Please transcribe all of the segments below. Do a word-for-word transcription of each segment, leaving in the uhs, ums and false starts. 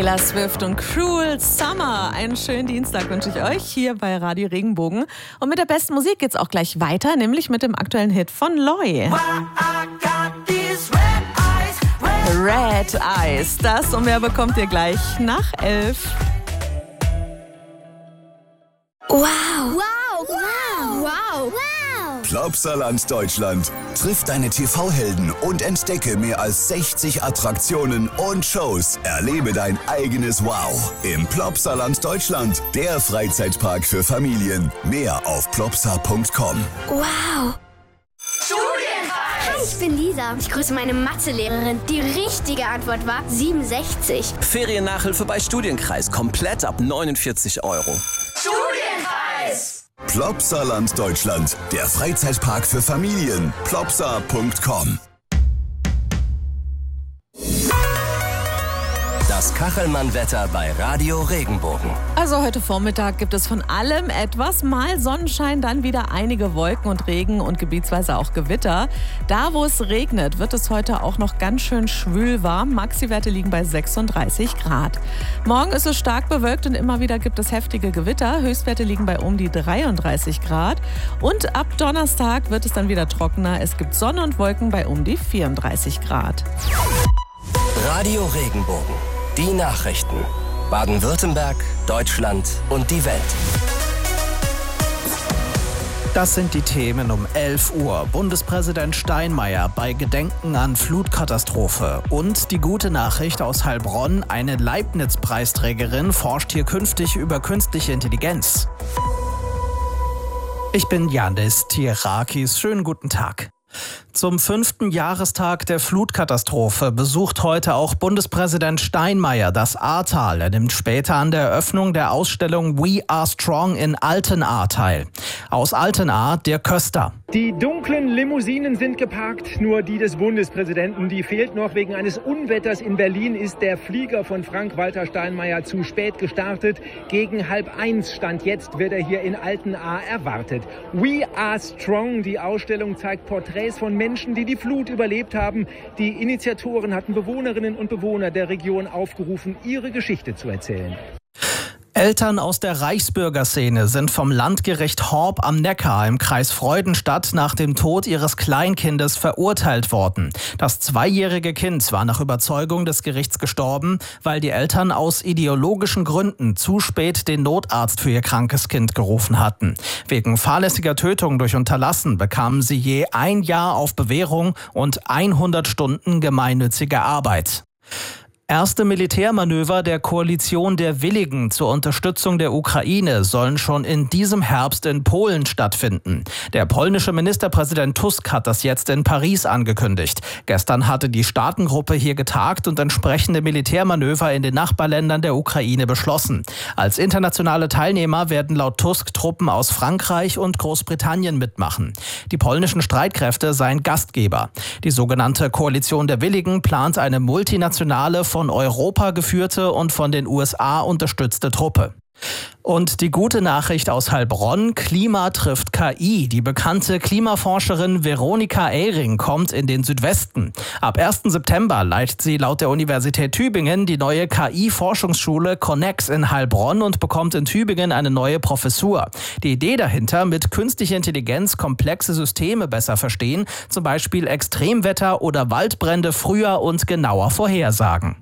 Taylor Swift und Cruel Summer. Einen schönen Dienstag wünsche ich euch hier bei Radio Regenbogen. Und mit der besten Musik geht's auch gleich weiter, nämlich mit dem aktuellen Hit von Loi. Red Eyes. Das und mehr bekommt ihr gleich nach elf. Wow. Wow. Wow. Wow. Wow. Plopsaland Deutschland. Triff deine T V-Helden und entdecke mehr als sechzig Attraktionen und Shows. Erlebe dein eigenes Wow im Plopsaland Deutschland, der Freizeitpark für Familien. Mehr auf plopsa punkt com. Wow. Hi, ich bin Lisa. Ich grüße meine Mathelehrerin. Die richtige Antwort war siebenundsechzig. Feriennachhilfe bei Studienkreis. Komplett ab neunundvierzig Euro. Studienkreis! Plopsaland Deutschland, der Freizeitpark für Familien. plopsa punkt com. Das Kachelmann-Wetter bei Radio Regenbogen. Also heute Vormittag gibt es von allem etwas. Mal Sonnenschein, dann wieder einige Wolken und Regen und gebietsweise auch Gewitter. Da, wo es regnet, wird es heute auch noch ganz schön schwül warm. Maxi-Werte liegen bei sechsunddreißig Grad. Morgen ist es stark bewölkt und immer wieder gibt es heftige Gewitter. Höchstwerte liegen bei um die dreiunddreißig Grad. Und ab Donnerstag wird es dann wieder trockener. Es gibt Sonne und Wolken bei um die vierunddreißig Grad. Radio Regenbogen. Die Nachrichten. Baden-Württemberg, Deutschland und die Welt. Das sind die Themen um elf Uhr. Bundespräsident Steinmeier bei Gedenken an Flutkatastrophe. Und die gute Nachricht aus Heilbronn, eine Leibniz-Preisträgerin forscht hier künftig über künstliche Intelligenz. Ich bin Janis Tierakis. Schönen guten Tag. Zum fünften Jahrestag der Flutkatastrophe besucht heute auch Bundespräsident Steinmeier das Ahrtal. Er nimmt später an der Eröffnung der Ausstellung We Are Strong in Altenahr teil. Aus Altenahr der Köster. Die dunklen Limousinen sind geparkt, nur die des Bundespräsidenten, die fehlt noch. Wegen eines Unwetters in Berlin ist der Flieger von Frank-Walter Steinmeier zu spät gestartet. Gegen halb eins Stand jetzt wird er hier in Altenahr erwartet. We Are Strong, die Ausstellung zeigt Porträts von Menschen, die die Flut überlebt haben. Die Initiatoren hatten Bewohnerinnen und Bewohner der Region aufgerufen, ihre Geschichte zu erzählen. Eltern aus der Reichsbürgerszene sind vom Landgericht Horb am Neckar im Kreis Freudenstadt nach dem Tod ihres Kleinkindes verurteilt worden. Das zweijährige Kind war nach Überzeugung des Gerichts gestorben, weil die Eltern aus ideologischen Gründen zu spät den Notarzt für ihr krankes Kind gerufen hatten. Wegen fahrlässiger Tötung durch Unterlassen bekamen sie je ein Jahr auf Bewährung und hundert Stunden gemeinnützige Arbeit. Erste Militärmanöver der Koalition der Willigen zur Unterstützung der Ukraine sollen schon in diesem Herbst in Polen stattfinden. Der polnische Ministerpräsident Tusk hat das jetzt in Paris angekündigt. Gestern hatte die Staatengruppe hier getagt und entsprechende Militärmanöver in den Nachbarländern der Ukraine beschlossen. Als internationale Teilnehmer werden laut Tusk Truppen aus Frankreich und Großbritannien mitmachen. Die polnischen Streitkräfte seien Gastgeber. Die sogenannte Koalition der Willigen plant eine multinationale, von Europa geführte und von den U S A unterstützte Truppe. Und die gute Nachricht aus Heilbronn, Klima trifft K I. Die bekannte Klimaforscherin Veronika Ehring kommt in den Südwesten. Ab ersten September leitet sie laut der Universität Tübingen die neue K I-Forschungsschule Connex in Heilbronn und bekommt in Tübingen eine neue Professur. Die Idee dahinter, mit künstlicher Intelligenz komplexe Systeme besser verstehen, zum Beispiel Extremwetter oder Waldbrände früher und genauer vorhersagen.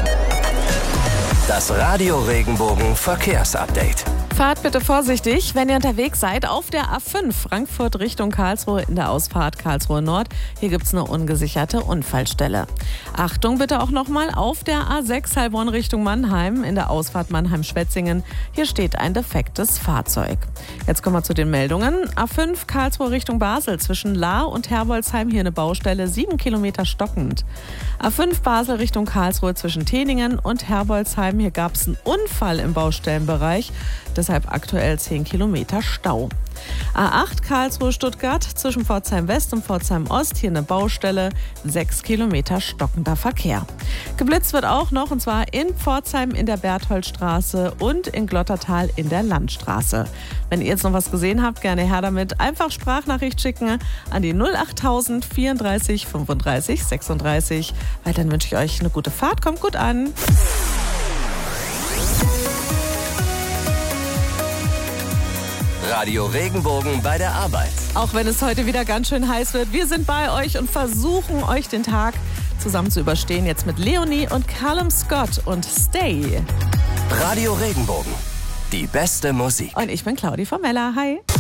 Das Radio Regenbogen Verkehrsupdate. Fahrt bitte vorsichtig, wenn ihr unterwegs seid auf der A fünf Frankfurt Richtung Karlsruhe in der Ausfahrt Karlsruhe Nord. Hier gibt es eine ungesicherte Unfallstelle. Achtung bitte auch nochmal auf der A sechs Heilbronn Richtung Mannheim in der Ausfahrt Mannheim-Schwetzingen. Hier steht ein defektes Fahrzeug. Jetzt kommen wir zu den Meldungen. A fünf Karlsruhe Richtung Basel zwischen Lahr und Herbolzheim hier eine Baustelle, sieben Kilometer stockend. A fünf Basel Richtung Karlsruhe zwischen Teningen und Herbolzheim. Hier gab es einen Unfall im Baustellenbereich. Deshalb aktuell zehn Kilometer Stau. A acht Karlsruhe-Stuttgart zwischen Pforzheim West und Pforzheim Ost. Hier eine Baustelle, sechs Kilometer stockender Verkehr. Geblitzt wird auch noch, und zwar in Pforzheim in der Bertholdstraße und in Glottertal in der Landstraße. Wenn ihr jetzt noch was gesehen habt, gerne her damit. Einfach Sprachnachricht schicken an die null achttausend vierunddreißig fünfunddreißig sechsunddreißig. Weil dann wünsche ich euch eine gute Fahrt. Kommt gut an. Radio Regenbogen bei der Arbeit. Auch wenn es heute wieder ganz schön heiß wird, wir sind bei euch und versuchen euch den Tag zusammen zu überstehen. Jetzt mit Leonie und Callum Scott und Stay. Radio Regenbogen, die beste Musik. Und ich bin Claudi Formella. Hi.